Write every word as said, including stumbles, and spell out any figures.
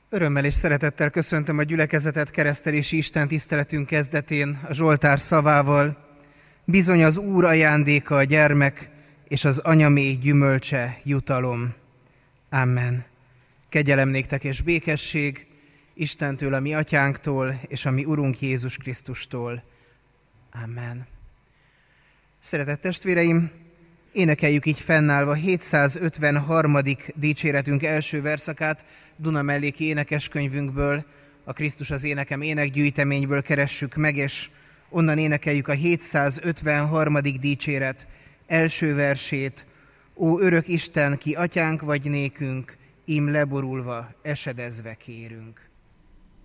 Örömmel és szeretettel köszöntöm a gyülekezetet keresztelési Isten tiszteletünk kezdetén a Zsoltár szavával. Bizony az Úr ajándéka a gyermek, és az anyaméh gyümölcse jutalom. Amen. Kegyelem néktek és békesség Istentől, a mi atyánktól, és a mi Urunk Jézus Krisztustól. Amen. Szeretett testvéreim, énekeljük így fennállva hétszázötvenharmadik dicséretünk első verszakát, Dunamelléki énekeskönyvünkből, a Krisztus az énekem énekgyűjteményből keressük meg, és onnan énekeljük a hétszázötvenharmadik dicséret első versét. Ó örök Isten, ki atyánk vagy nékünk, ím leborulva, esedezve kérünk.